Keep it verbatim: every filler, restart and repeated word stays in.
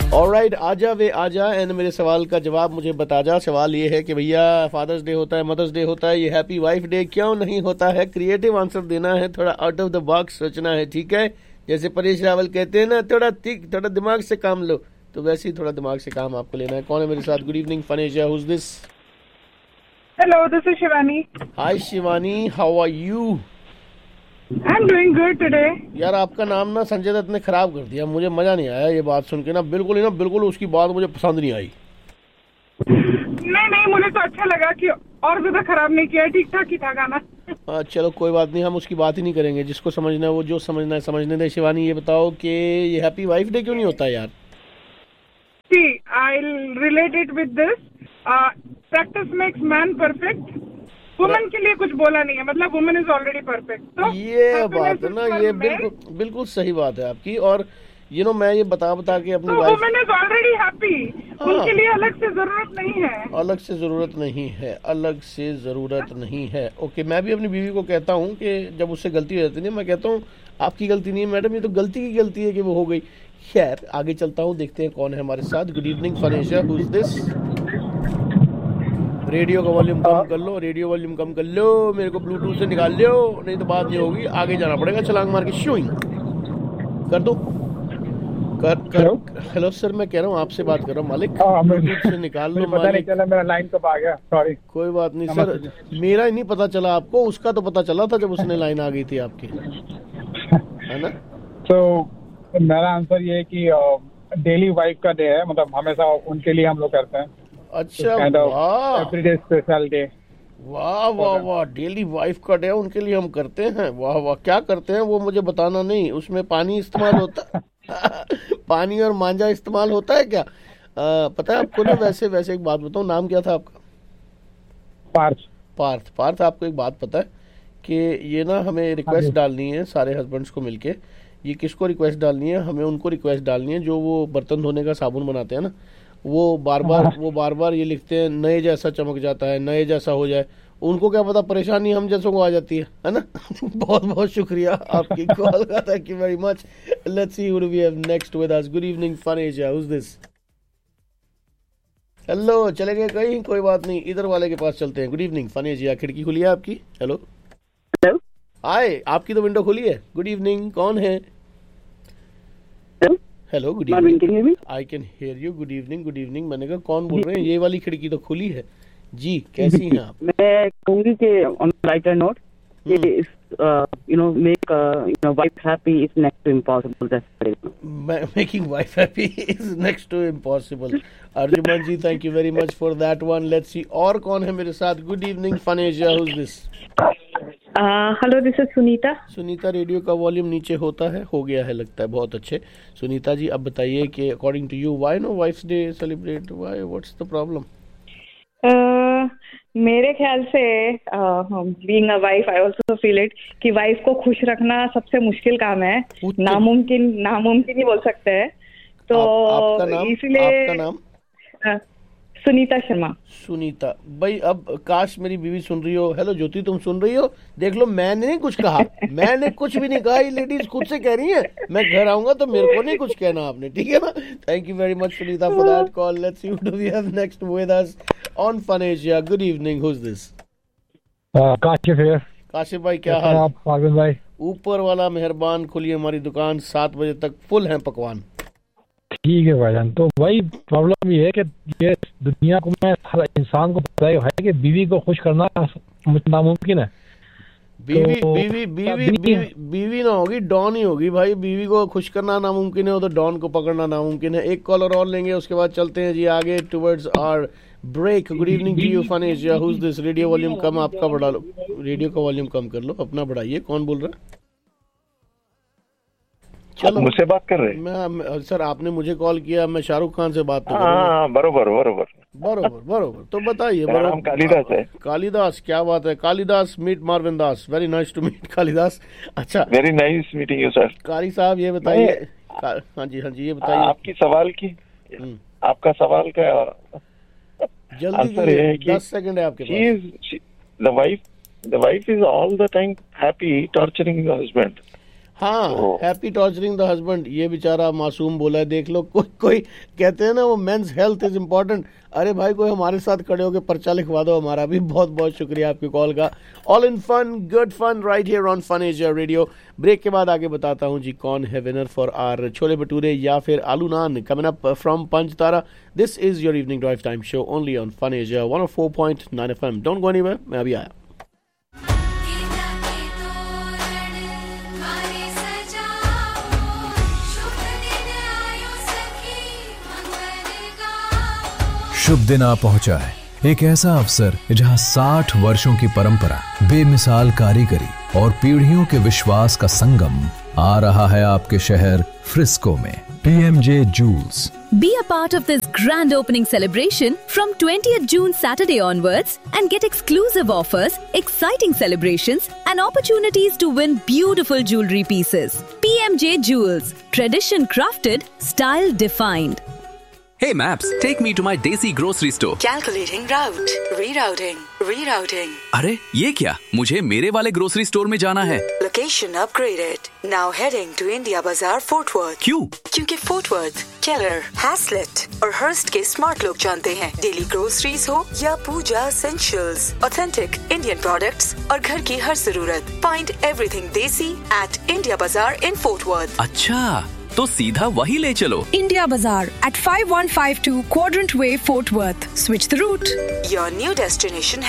Alright, आजा वे आजा। And मेरे सवाल का जवाब मुझे बता जा। सवाल ये है कि भैया फादर्स डे होता है, मदर्स डे होता है, ये हैप्पी वाइफ डे क्यों नहीं होता है? क्रिएटिव आंसर देना है, थोड़ा आउट ऑफ द बॉक्स सोचना है, ठीक है? जैसे परेश रावल कहते हैं ना, थोड़ा थिक, थोड़ा दिमाग से काम लो, तो वैसे ही थोड़ा दिमाग से काम आपको लेना है। कौन है मेरे साथ? Good evening फनेजा, who is this? Hello, this is Shivani. Hi Shivani, how are you? I am doing good today. यार आपका नाम ना संजय दत्त ने खराब कर दिया, मुझे मजा नहीं आया ये बात सुन के ना, बिल्कुल ही ना, बिल्कुल उसकी बात मुझे पसंद नहीं आई। नहीं नहीं, मुझे तो अच्छा लगा कि और ज्यादा खराब नहीं किया, ठीक ठाक ही था गाना। आ, चलो कोई बात नहीं, हम उसकी बात ही नहीं करेंगे। जिसको समझना है वो जो समझना है समझने दे। शिवानी ये बताओ कि ये हैप्पी वाइफ डे क्यों नहीं होता यार? सी, I relate it with this, practice makes man perfect. Woman के लिए कुछ बोला नहीं है, मतलब वुमन इज ऑलरेडी परफेक्ट। तो ये बात है ना, ये बिल्कुल बिल्कुल सही बात है आपकी। और यू नो मैं ये बता बता के अपनी wife, woman is already happy, उनके लिए अलग से जरूरत नहीं है। अलग से जरूरत नहीं है, अलग से जरूरत नहीं है। ओके, मैं भी अपनी बीवी को कहता हूँ कि जब उससे गलती हो जाती है, मैं कहता हूँ आपकी गलती नहीं है मैडम, ये तो गलती की गलती है कि वो हो गई। खैर आगे चलता हूँ, देखते हैं कौन है हमारे साथ। Good evening फनेजा, who is this? Radio का वॉल्यूम कम कर लो, रेडियो वॉल्यूम कम कर लो, मेरे को ब्लूटूथ से निकाल लो, नहीं तो बात नहीं होगी, आगे जाना पड़ेगा छलांग मार के। शूइंग कर दो, कर कर। हेलो सर, मैं कह रहा हूँ आपसे बात कर रहा हूँ मालिक, ब्लूटूथ से निकाल लो पता नहीं चला, मेरा लाइन कब आ गया, सॉरी। कोई बात नहीं सर, मेरा ही नहीं पता चला आपको, उसका तो पता चला था जब उसने लाइन आ गई थी आपकी, है ना? तो मेरा आंसर ये है कि डेली वाइफ का डे है, मतलब हमेशा उनके लिए हम लोग करते हैं। अच्छा, वाह, एवरीडे स्पेशल डे। वाह वाह वाह, डेली वाइफ का डे उनके लिए हम करते हैं। वाह वाह, क्या करते हैं वो मुझे बताना नहीं। उसमें पानी इस्तेमाल होता है पानी और मांझा इस्तेमाल होता है क्या? आ, पता है आपको ना? वैसे वैसे एक बात बताऊं, नाम क्या था आपका? पार्थ। पार्थ पार्थ आपको एक बात पता है कि ये ना हमें रिक्वेस्ट डालनी है सारे हस्बैंड्स को मिलके। ये किसको रिक्वेस्ट डालनी है? हमें उनको रिक्वेस्ट डालनी है जो वो बर्तन धोने का साबुन बनाते हैं ना, वो बार बार वो बार बार ये लिखते हैं नए जैसा चमक जाता है, नए जैसा हो जाए। उनको क्या पता परेशानी हम जैसों को आ जाती है, है ना? बहुत बहुत शुक्रिया आपकी कॉल का, thank you very much. Let's see who do we have next with us. Good evening फनेजा, who is this? Hello, चले गए कहीं? कोई बात नहीं, इधर वाले के पास चलते हैं। गुड इवनिंग फनेजा, खिड़की खुली है आपकी? हेलो हेलो, हाय, आपकी तो विंडो खुली है। गुड इवनिंग, कौन है? Hello, good evening, I can hear you. Good evening, good evening. मैंने कहा कौन बोल रहे हैं? ये वाली खिड़की तो खुली है जी। कैसी हैं आप? मैं कहूंगी कि on lighter note, you know make you know wife happy is next to impossible. Making wife happy is next to impossible. Arjuman ji, thank you very much for that one. Let's see और कौन है मेरे साथ। Good evening फनेजा, who is this? Hello, this is Sunita. Sunita, radio का volume नीचे होता है, हो गया है लगता है, बहुत अच्छे। सुनीता जी, अब बताइए कि according to you why no wives day celebrate, why, what's the problem? मेरे ख्याल से being a wife I also feel it कि वाइफ को खुश रखना सबसे मुश्किल काम है, नामुमकिन नामुमकिन ही बोल सकते हैं। तो आप, आपका नाम, इसलिए आपका नाम? uh, सुनीता शर्मा। सुनीता भाई, अब काश मेरी बीवी सुन रही हो। हेलो ज्योति, तुम सुन रही हो? देख लो, मैंने नहीं कुछ कहा, मैंने कुछ भी नहीं कहा, ये लेडीज खुद से कह रही है। मैं घर आऊंगा तो मेरे को नहीं कुछ कहना आपने, ठीक है ना? Thank you very much Sunita for that call. Let's see who do we have next with us on फनेजा। Good evening, who is this? Kashif है। काशिफ भाई, क्या हाल? आप फागुन भाई? ऊपर वाला मेहरबान, खुली हमारी दुकान, सात बजे तक फुल है पकवान। ठीक है भाईजान। तो भाई प्रॉब्लम ये है कि ये दुनिया को, मैं हर इंसान को पता है कि बीवी को खुश करना नामुमकिन है। बीवी तो बीवी बीवी बीवी बीवी ना होगी, डॉन ही होगी भाई। बीवी को खुश करना नामुमकिन है तो डॉन को पकड़ना नामुमकिन है। एक कॉलर और लेंगे, उसके बाद चलते हैं जी आगे towards our break. Good evening to you फनेजा, who is this? Radio volume कम आपका बढ़ा लो, रेडियो का वॉल्यूम कम कर लो, अपना बढ़ाइए। कौन बोल रहा है? चलो, मुझसे बात कर रहे हैं? मैं सर, आपने मुझे कॉल किया, मैं शाहरुख खान से बात तो कर रहा हूं। बरोबर बरोबर बरोबर बरोबर। तो बताइए। बरोबर, कालिदास है। कालिदास, क्या बात है। Kalidas meet Marvin Das, very nice to meet Kalidas. अच्छा, very nice meeting you sir. कारी साहब ये बताइए। हाँ जी हाँ जी, ये बताइए आपकी सवाल की, आपका सवाल का जल्दी कीजिए, दस सेकंड है आपके पास। The wife the wife is all the time happy torturing your husband. हाँ, हैप्पी टॉर्चरिंग द हस्बैंड, ये बेचारा मासूम बोला है। देख लो, कोई कोई कहते हैं ना वो मेंस हेल्थ इज इम्पोर्टेंट। अरे भाई, कोई हमारे साथ खड़े होकर पर्चा लिखवा दो हमारा भी। बहुत बहुत शुक्रिया आपकी कॉल का। All in fun, good fun, right here on fun Asia radio. Break के बाद आगे बताता हूँ जी कौन है winner for are chole bhature या फिर आलू नान coming up from Panj Taara. This is your evening drive time show only on fun Asia one O four point nine F M. Don't go anywhere, मैं अभी आया। शुभ दिन आ पहुंचा है, एक ऐसा अवसर जहां साठ वर्षों की परंपरा, बेमिसाल कारीगरी और पीढ़ियों के विश्वास का संगम आ रहा है आपके शहर फ्रिस्को में। पीएमजे joules. Be a part of this grand opening celebration from twentieth June Saturday onwards and get exclusive offers, exciting celebrations and opportunities to win beautiful jewelry pieces. P M J Jewels, tradition crafted, style defined. Hey Maps, take me to my Desi grocery store. Calculating route, rerouting, rerouting. अरे ये क्या? मुझे मेरे वाले grocery store में जाना है। Location upgraded. Now heading to India Bazaar, Fort Worth. क्यों? क्योंकि Fort Worth, Keller, Haslett और Hearst के स्मार्ट लोग जानते हैं। डेली ग्रोसरीज हो या पूजा essentials, authentic Indian products और घर की हर जरूरत। Find everything Desi at India Bazaar in Fort Worth. अच्छा, तो सीधा वही ले चलो। India Bazaar at five one five two Quadrant Way, Fort Worth. Switch the route. Your new destination